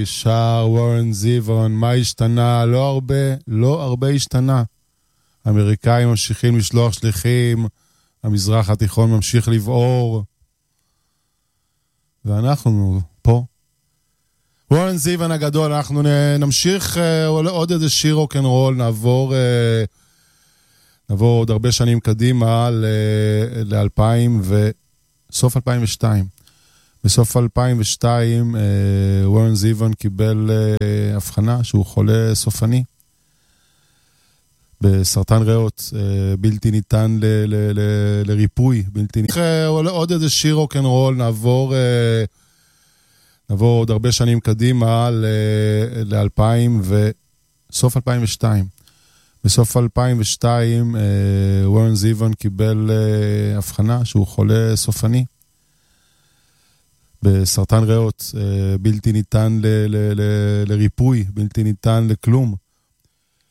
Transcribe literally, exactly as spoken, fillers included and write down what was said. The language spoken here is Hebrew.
שר וורן זיוון, מה השתנה? לא הרבה, לא הרבה השתנה. האמריקאים ממשיכים לשלוח שליחים, המזרח התיכון ממשיך לבעור, ואנחנו פה. וורן זיוון הגדול, אנחנו נמשיך עוד איזה שיר רוק'נ'רול, נעבור, נעבור עוד הרבה שנים קדימה ל-אלפיים וסוף אלפיים ושתיים. בסוף אלפיים ושתיים וורן זיוון קיבל הבחנה שהוא חולה סופני בסרטן ריאות, בלתי ניתן ל- ל- ל- לריפוי, בלתי ניתן. עוד איזה שיר רוק'נ'רול, נעבור, נעבור עוד הרבה שנים קדימה ל-אלפיים וסוף אלפיים ושתיים. בסוף אלפיים ושתיים וורן זיוון קיבל הבחנה שהוא חולה סופני בסרטן ריאות, בלתי ניתן ל- ל- ל- לריפוי, בלתי ניתן לכלום.